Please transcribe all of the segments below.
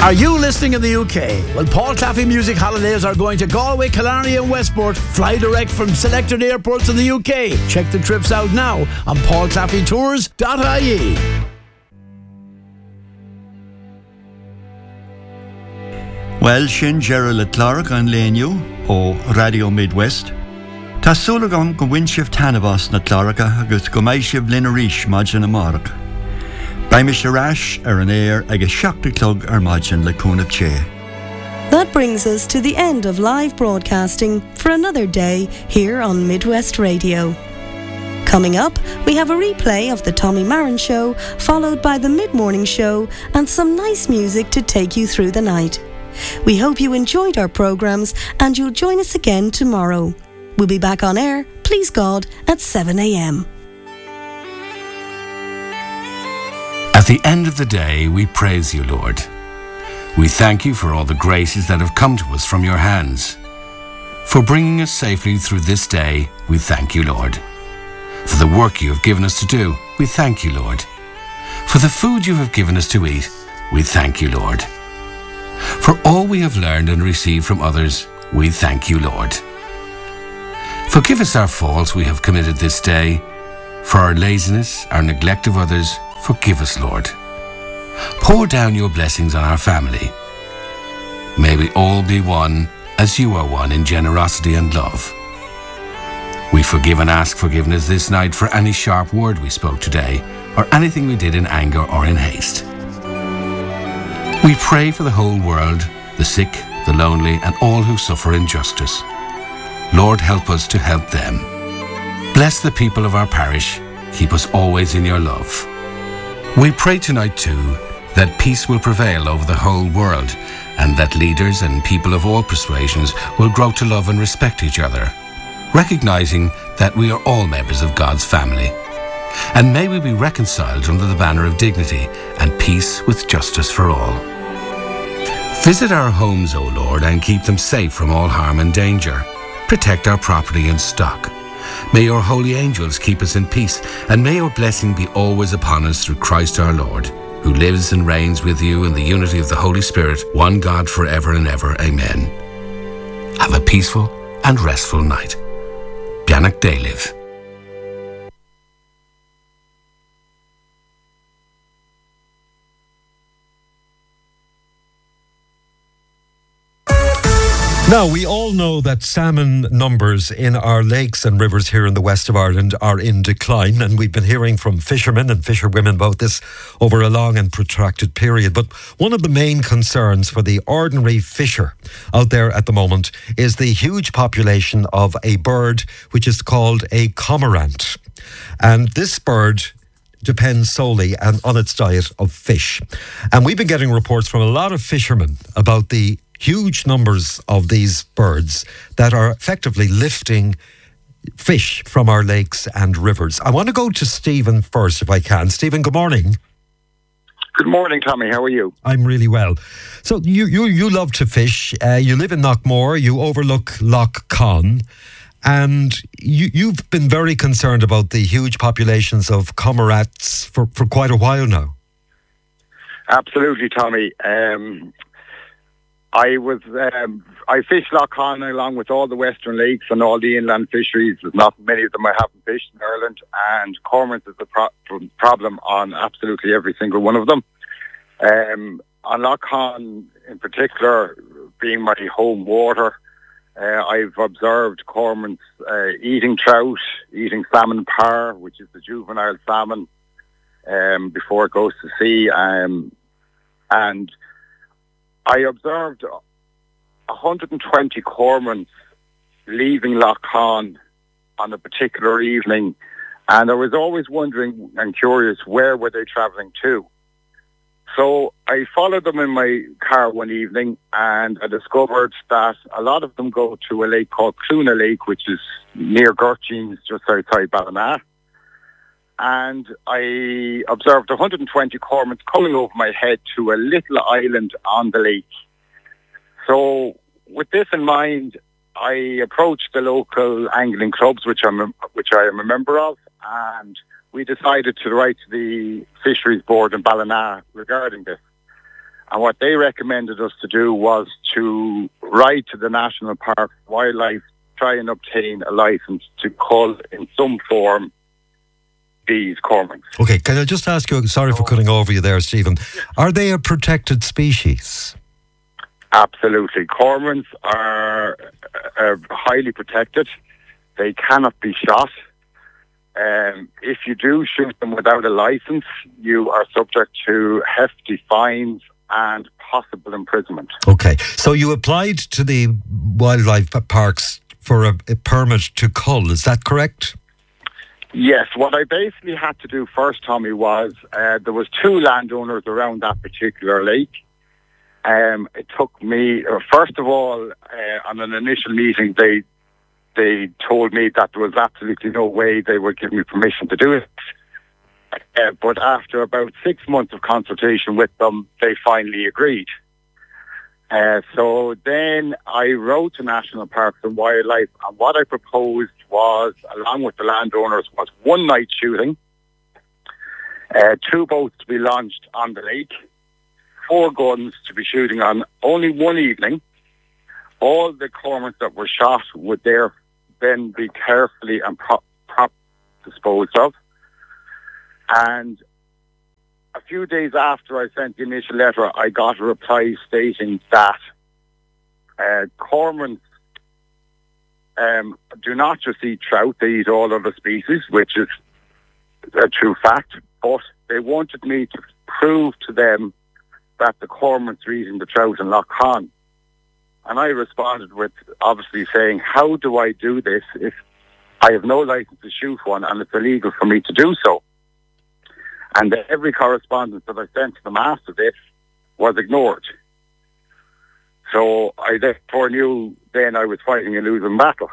Are you listening in the UK? Well, Paul Claffey Music Holidays are going to Galway, Killarney and Westport. Fly direct from selected airports in the UK. Check the trips out now on paulclaffeytours.ie. Well, sin Gerald le Clark an léniu ó Radio Midwest. Tá súlagan go bhain tanabas na Clarka agus go mbeidh sibh linn arís maidin na marach. Baim is arás an air agus seachta clog maidin le cúnamh ché. That brings us to the end of live broadcasting for another day here on Midwest Radio. Coming up, we have a replay of the Tommy Marin Show, followed by the Mid-Morning Show and some nice music to take you through the night. We hope you enjoyed our programmes and you'll join us again tomorrow. We'll be back on air, please God, at 7 a.m. At the end of the day, we praise you, Lord. We thank you for all the graces that have come to us from your hands. For bringing us safely through this day, we thank you, Lord. For the work you have given us to do, we thank you, Lord. For the food you have given us to eat, we thank you, Lord. For all we have learned and received from others, we thank you, Lord. Forgive us our faults we have committed this day. For our laziness, our neglect of others, forgive us, Lord. Pour down your blessings on our family. May we all be one as you are one in generosity and love. We forgive and ask forgiveness this night for any sharp word we spoke today or anything we did in anger or in haste. We pray for the whole world, the sick, the lonely, and all who suffer injustice. Lord, help us to help them. Bless the people of our parish. Keep us always in your love. We pray tonight too that peace will prevail over the whole world and that leaders and people of all persuasions will grow to love and respect each other, recognizing that we are all members of God's family. And may we be reconciled under the banner of dignity and peace with justice for all. Visit our homes, O Lord, and keep them safe from all harm and danger. Protect our property and stock. May your holy angels keep us in peace, and may your blessing be always upon us through Christ our Lord, who lives and reigns with you in the unity of the Holy Spirit, one God forever and ever. Amen. Have a peaceful and restful night. Bianach Daliv. Now, we all know that salmon numbers in our lakes and rivers here in the west of Ireland are in decline, and we've been hearing from fishermen and fisherwomen about this over a long and protracted period. But one of the main concerns for the ordinary fisher out there at the moment is the huge population of a bird which is called a cormorant. And this bird depends solely on its diet of fish. And we've been getting reports from a lot of fishermen about the huge numbers of these birds that are effectively lifting fish from our lakes and rivers. I want to go to Stephen first, if I can. Stephen, good morning. Good morning, Tommy. How are you? I'm really well. So you love to fish. You live in Knockmore. You overlook Lough Conn. And you've been very concerned about the huge populations of cormorants for quite a while now. Absolutely, Tommy. I fished Lough Conn along with all the western lakes and all the inland fisheries. There's not many of them I haven't fished in Ireland, and cormorants is a problem on absolutely every single one of them. On Lough Conn in particular, being my home water, I've observed cormorants eating trout, eating salmon parr, which is the juvenile salmon, before it goes to sea, and I observed 120 cormorants leaving Lough Conn on a particular evening, and I was always wondering and curious, where were they travelling to? So I followed them in my car one evening, and I discovered that a lot of them go to a lake called Cluna Lake, which is near Gurchines, just outside Ballina. And I observed 120 cormorants coming over my head to a little island on the lake. So with this in mind, I approached the local angling clubs, which I am a member of, and we decided to write to the Fisheries Board in Ballina regarding this. And what they recommended us to do was to write to the National Park Wildlife, try and obtain a license to cull in some form these cormorants. Okay, can I just ask you, sorry for cutting over you there, Stephen, are they a protected species? Absolutely. Cormorants are highly protected. They cannot be shot. If you do shoot them without a license, you are subject to hefty fines and possible imprisonment. Okay, so you applied to the wildlife parks for a permit to cull, is that correct? Yes, what I basically had to do first, Tommy, was there was 2 landowners around that particular lake. It took me, first of all, on an initial meeting, they told me that there was absolutely no way they would give me permission to do it. But after about 6 months of consultation with them, they finally agreed. So then I wrote to National Parks and Wildlife, and what I proposed was, along with the landowners, was 1 night shooting, 2 boats to be launched on the lake, 4 guns to be shooting on only 1 evening. All the cormorants that were shot would then be carefully and properly disposed of. And a few days after I sent the initial letter, I got a reply stating that cormorants do not just eat trout, they eat all other species, which is a true fact. But they wanted me to prove to them that the cormorants are eating the trout in Lough Conn. And I responded with obviously saying, how do I do this if I have no license to shoot one and it's illegal for me to do so? And every correspondence that I sent to them after this was ignored. So I therefore knew then I was fighting a losing battle.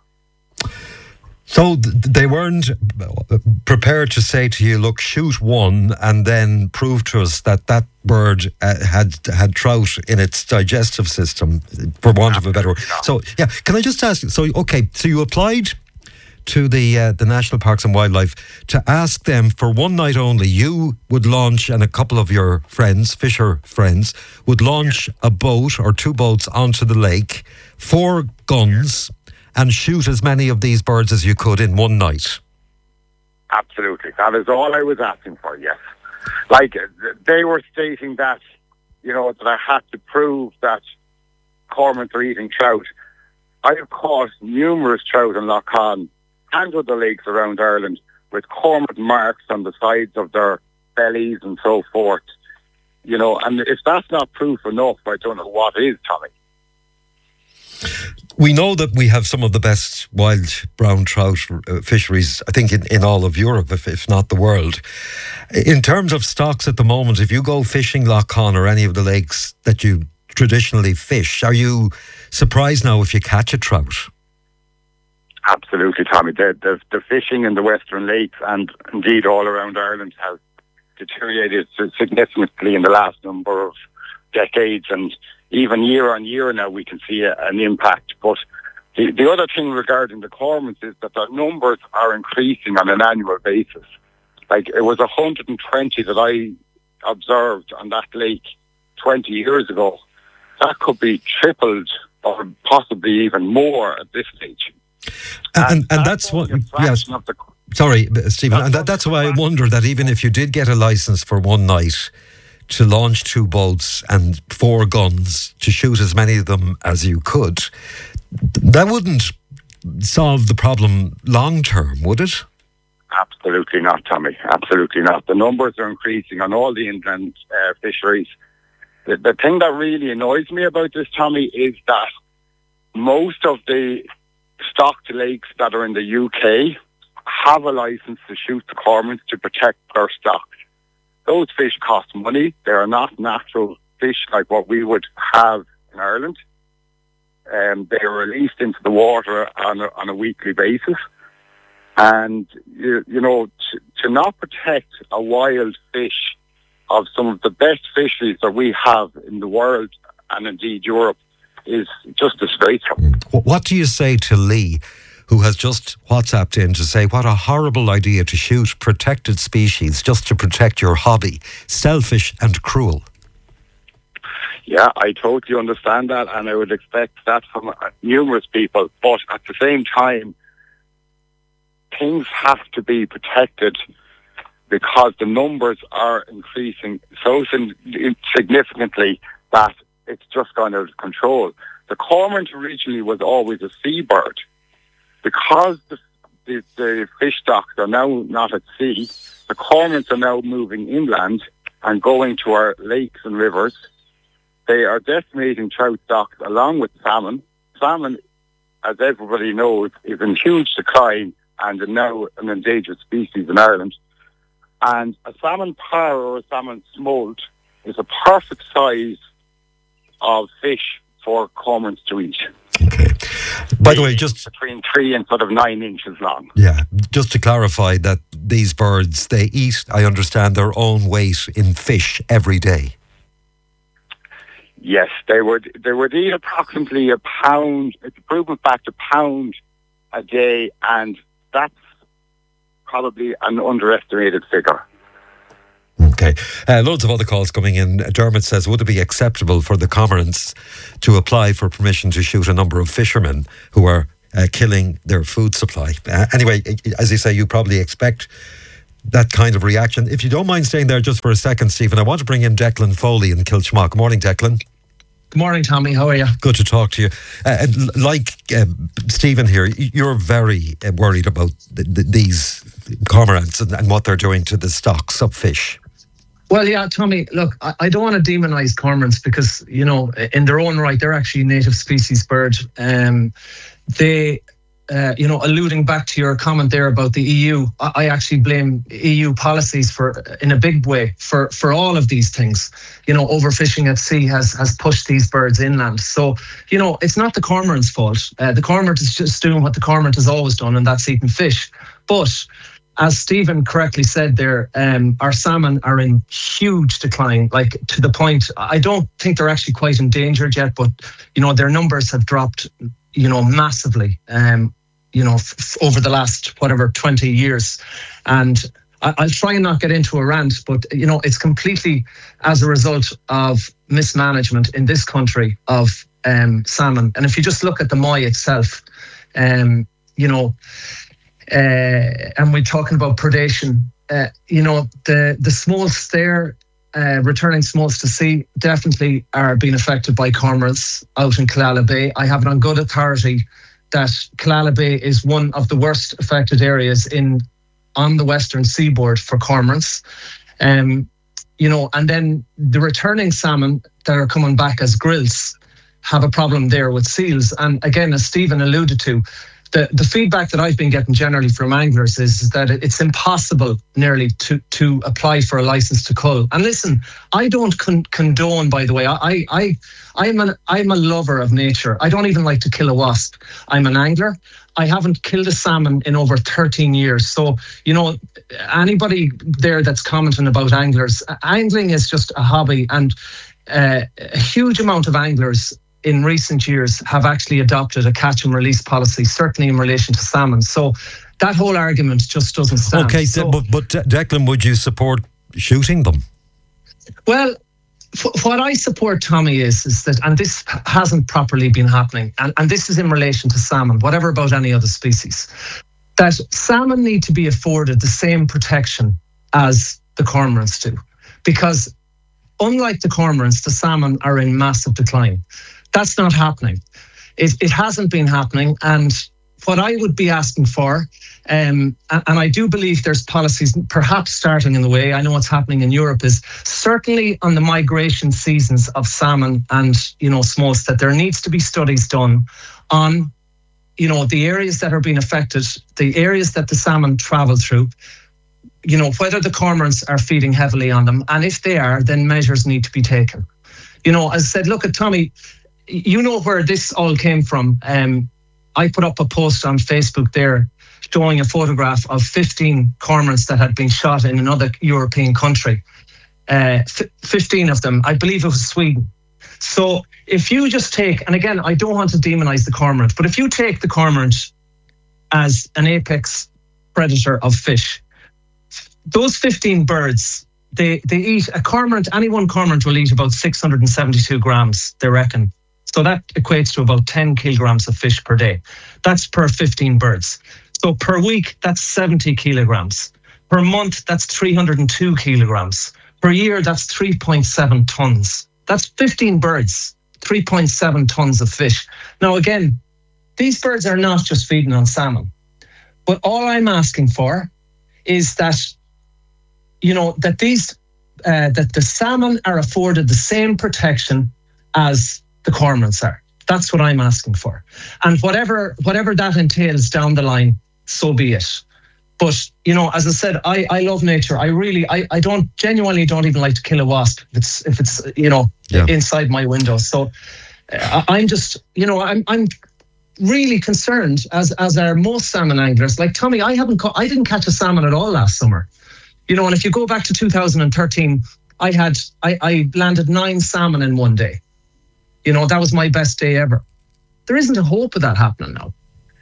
So they weren't prepared to say to you, look, shoot one and then prove to us that that bird had trout in its digestive system, for want of a better word. So, yeah, can I just ask, so you applied to the National Parks and Wildlife to ask them for 1 night only. You would launch, and a couple of your friends, fisher friends, would launch a boat or 2 boats onto the lake, 4 guns, and shoot as many of these birds as you could in 1 night. Absolutely. That is all I was asking for, yes. Like, they were stating that, that I had to prove that cormorants are eating trout. I have caught numerous trout in Lough Conn and other lakes around Ireland with cormorant marks on the sides of their bellies and so forth. And if that's not proof enough, I don't know what is, Tommy. We know that we have some of the best wild brown trout fisheries, I think, in all of Europe, if not the world. In terms of stocks at the moment, if you go fishing Lough Conn or any of the lakes that you traditionally fish, are you surprised now if you catch a trout? Absolutely, Tommy. The fishing in the Western Lakes and indeed all around Ireland has deteriorated significantly in the last number of decades, and even year on year now we can see an impact. But the other thing regarding the cormorants is that the numbers are increasing on an annual basis. Like, it was 120 that I observed on that lake 20 years ago. That could be tripled or possibly even more at this stage. And that's what, yes. Sorry, Stephen, and that's why I wonder that even if you did get a license for 1 night to launch 2 boats and 4 guns to shoot as many of them as you could, that wouldn't solve the problem long term, would it? Absolutely not, Tommy. Absolutely not. The numbers are increasing on all the inland fisheries. The thing that really annoys me about this, Tommy, is that most of the stocked lakes that are in the UK have a license to shoot the cormorants to protect their stocks. Those fish cost money. They are not natural fish like what we would have in Ireland. They are released into the water on a weekly basis. And, to not protect a wild fish of some of the best fisheries that we have in the world and indeed Europe is just disgraceful. What do you say to Lee, who has just WhatsApped in to say what a horrible idea to shoot protected species just to protect your hobby? Selfish and cruel. Yeah, I totally understand that, and I would expect that from numerous people. But at the same time, things have to be protected because the numbers are increasing so significantly that it's just gone out of control. The cormorant originally was always a seabird. Because the fish stocks are now not at sea, the cormorants are now moving inland and going to our lakes and rivers. They are decimating trout stocks along with salmon. Salmon, as everybody knows, is in huge decline and is now an endangered species in Ireland. And a salmon parr or a salmon smolt is a perfect size of fish for cormorants to eat. Okay. By the way, just between 3 and sort of 9 inches long. Yeah, just to clarify that these birds, they eat, I understand, their own weight in fish every day. Yes, they would eat approximately a pound. It's a proven fact, a pound a day, and that's probably an underestimated figure. Okay. Loads of other calls coming in. Dermot says, would it be acceptable for the cormorants to apply for permission to shoot a number of fishermen who are killing their food supply? Anyway, as you say, you probably expect that kind of reaction. If you don't mind staying there just for a second, Stephen, I want to bring in Declan Foley in Kilchmock. Good morning, Declan. Good morning, Tommy. How are you? Good to talk to you. Like Stephen here, you're very worried about these cormorants and what they're doing to the stocks of fish. Well, yeah, Tommy, look, I don't want to demonise cormorants because, you know, in their own right, they're actually a native species bird. They, you know, alluding back to your comment there about the EU, I actually blame EU policies in a big way for all of these things. You know, overfishing at sea has pushed these birds inland. So, you know, it's not the cormorant's fault. The cormorant is just doing what the cormorant has always done, and that's eating fish. But as Stephen correctly said there, our salmon are in huge decline, like to the point, I don't think they're actually quite endangered yet, but, you know, their numbers have dropped, you know, massively, you know, over the last, 20 years. And I'll try and not get into a rant, but, you know, it's completely as a result of mismanagement in this country of salmon. And if you just look at the Moy itself, you know, and we're talking about predation, you know, the smolts there, returning smolts to sea definitely are being affected by cormorants out in Killala Bay. I have it on good authority that Killala Bay is one of the worst affected areas on the western seaboard for cormorants. You know, and then the returning salmon that are coming back as grills have a problem there with seals. And again, as Stephen alluded to, the feedback that I've been getting generally from anglers is that it's impossible nearly to apply for a license to cull. And listen, I don't condone, by the way, I'm a lover of nature. I don't even like to kill a wasp. I'm an angler. I haven't killed a salmon in over 13 years. So, you know, anybody there that's commenting about anglers, angling is just a hobby, and a huge amount of anglers in recent years have actually adopted a catch and release policy, certainly in relation to salmon. So that whole argument just doesn't stand. Okay, but Declan, would you support shooting them? Well, what I support, Tommy, is that, and this hasn't properly been happening, and this is in relation to salmon, whatever about any other species, that salmon need to be afforded the same protection as the cormorants do. Because unlike the cormorants, the salmon are in massive decline. That's not happening. It hasn't been happening. And what I would be asking for, and I do believe there's policies perhaps starting in the way, I know what's happening in Europe, is certainly on the migration seasons of salmon and, you know, smolts, that there needs to be studies done on, you know, the areas that are being affected, the areas that the salmon travel through, you know, whether the cormorants are feeding heavily on them. And if they are, then measures need to be taken. You know, as I said, look at Tommy, you know where this all came from. I put up a post on Facebook there showing a photograph of 15 cormorants that had been shot in another European country. 15 of them, I believe it was Sweden. So if you just take, and again, I don't want to demonize the cormorant, but if you take the cormorant as an apex predator of fish, those 15 birds, they eat a cormorant. Any one cormorant will eat about 672 grams, they reckon. So that equates to about 10 kilograms of fish per day. That's per 15 birds. So per week, that's 70 kilograms. Per month, that's 302 kilograms. Per year, that's 3.7 tons. That's 15 birds, 3.7 tons of fish. Now, again, these birds are not just feeding on salmon. But all I'm asking for is that, that that the salmon are afforded the same protection as the cormorants are. That's what I'm asking for. And whatever that entails down the line, so be it. But, as I said, I love nature. I genuinely don't even like to kill a wasp if it's inside my window. So I'm just, I'm really concerned, as are most salmon anglers. Like Tommy, I didn't catch a salmon at all last summer. And if you go back to 2013, I landed 9 salmon in one day. That was my best day ever. There isn't a hope of that happening now.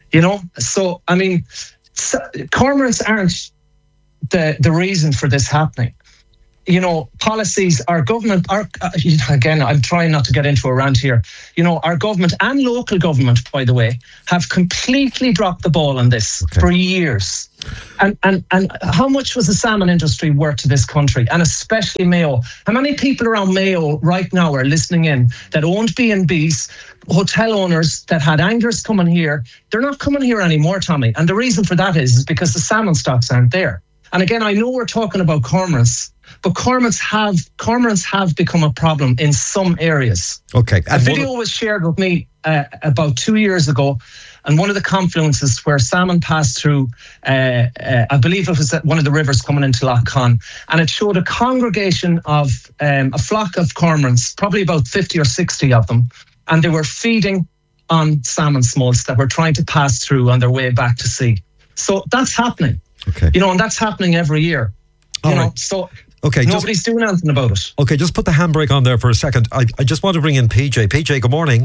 So I mean, cormorants aren't the reason for this happening. Policies, our government, again, I'm trying not to get into a rant here. Our government and local government, by the way, have completely dropped the ball on this for years. And how much was the salmon industry worth to this country, and especially Mayo? How many people around Mayo right now are listening in that owned B&Bs, hotel owners that had anglers coming here? They're not coming here anymore, Tommy. And the reason for that is because the salmon stocks aren't there. And again, I know we're talking about cormorants, but cormorants have become a problem in some areas. Okay. A video was shared with me about 2 years ago, and one of the confluences where salmon passed through, I believe it was at one of the rivers coming into Lough Conn, and it showed a congregation of a flock of cormorants, probably about 50 or 60 of them, and they were feeding on salmon smolts that were trying to pass through on their way back to sea. So that's happening. Okay. And that's happening every year. So nobody's doing anything about it. Okay, just put the handbrake on there for a second. I just want to bring in PJ. PJ, good morning.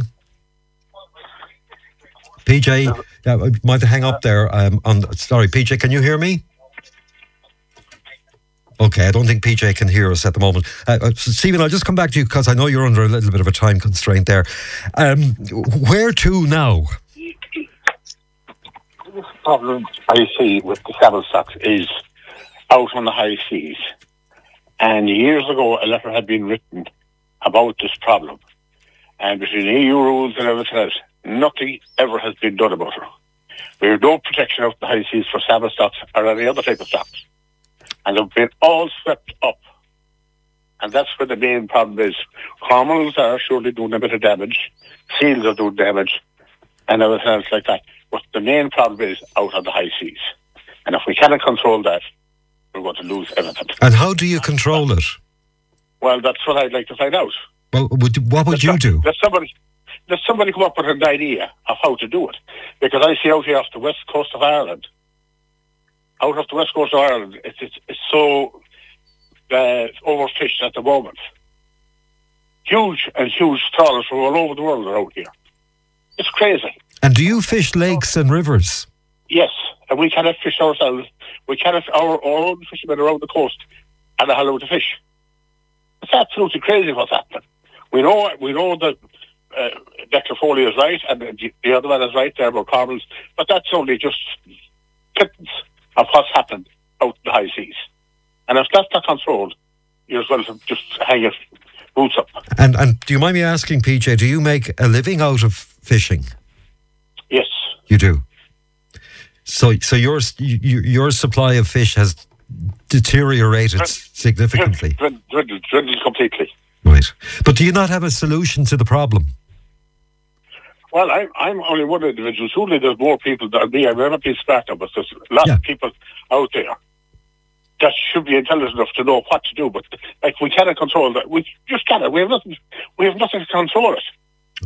PJ, I might hang up there. Sorry, PJ, can you hear me? Okay, I don't think PJ can hear us at the moment. Stephen, I'll just come back to you because I know you're under a little bit of a time constraint there. Where to now? The problem I see with the salmon stocks is out on the high seas. And years ago, a letter had been written about this problem. And between EU rules and everything else, nothing ever has been done about it. We have no protection out the high seas for salmon stocks or any other type of stocks. And they've been all swept up. And that's where the main problem is. Cormorants are surely doing a bit of damage. Seals are doing damage. And everything else like that. But the main problem is out on the high seas. And if we cannot control that, we're going to lose everything. And how do you control it? Well, that's what I'd like to find out. Well, what would you do? Let somebody come up with an idea of how to do it. Because I see out here off the west coast of Ireland, it's so overfished at the moment. Huge trawlers from all over the world are out here. It's crazy. And do you fish lakes and rivers? Yes, and we cannot fish ourselves. We cannot, our own fishermen around the coast and a hello to fish. It's absolutely crazy what's happening. We know that Dr. Foley is right and the other one is right there about cormorants, but that's only just pittance of what's happened out the high seas. And if that's not controlled, you're as well to just hang your boots up. And do you mind me asking, PJ, do you make a living out of fishing? Yes. You do? So your supply of fish has deteriorated significantly? Dwindled completely. Right. But do you not have a solution to the problem? Well, I'm only one individual. Surely there's more people than me. I've never been smart enough, but there's a lot of people out there that should be intelligent enough to know what to do. But we cannot control that. We just cannot. We have nothing to control it. Okay.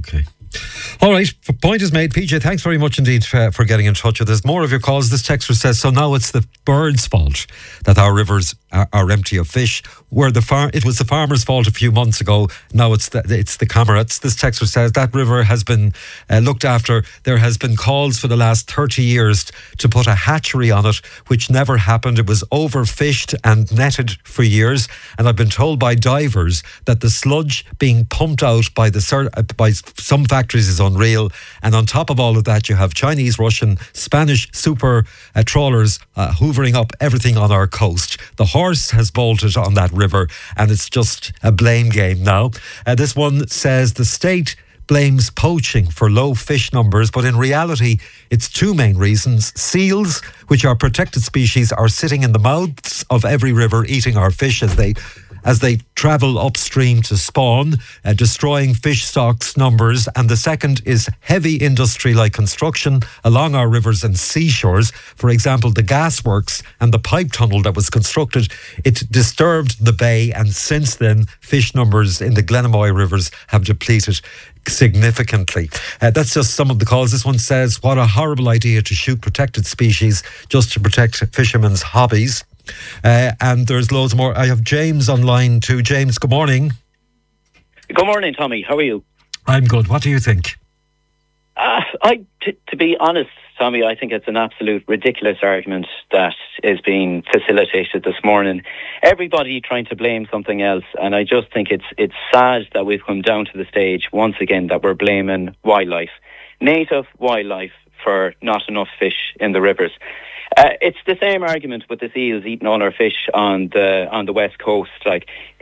All right, point is made. PJ, thanks very much indeed for getting in touch with us. More of your calls. This texter says, so now it's the birds' fault that our rivers are empty of fish. It was the farmers' fault a few months ago. Now it's the Comrades. This texter says that river has been looked after. There has been calls for the last 30 years to put a hatchery on it, which never happened. It was overfished and netted for years. And I've been told by divers that the sludge being pumped out by some factories is unreal. And on top of all of that, you have Chinese, Russian, Spanish super trawlers hoovering up everything on our coast. The horse has bolted on that river, and it's just a blame game now. This one says the state blames poaching for low fish numbers, but in reality, it's two main reasons. Seals, which are protected species, are sitting in the mouths of every river eating our fish as they travel upstream to spawn, destroying fish stocks numbers. And the second is heavy industry like construction along our rivers and seashores. For example, the gasworks and the pipe tunnel that was constructed, it disturbed the bay, and since then fish numbers in the Glenamoy rivers have depleted significantly. That's just some of the calls. This one says, what a horrible idea to shoot protected species just to protect fishermen's hobbies. And there's loads more. I have James on line too. James, good morning. Good morning, Tommy. How are you? I'm good. What do you think? To be honest, Tommy, I think it's an absolute ridiculous argument that is being facilitated this morning. Everybody trying to blame something else, and I just think it's sad that we've come down to the stage once again that we're blaming wildlife, native wildlife, for not enough fish in the rivers. It's the same argument with the seals eating all our fish on the west coast. Like,